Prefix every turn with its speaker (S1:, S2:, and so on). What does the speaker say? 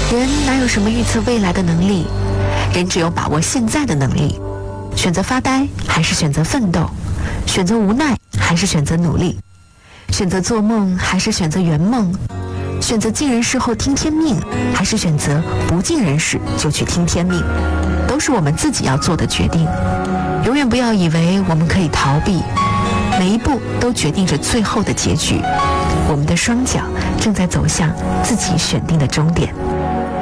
S1: 人哪有什么预测未来的能力？人只有把握现在的能力。选择发呆还是选择奋斗？选择无奈还是选择努力？选择做梦还是选择圆梦？选择尽人事后听天命，还是选择不尽人事就去听天命？都是我们自己要做的决定。永远不要以为我们可以逃避，每一步都决定着最后的结局。我们的双脚正在走向自己选定的终点。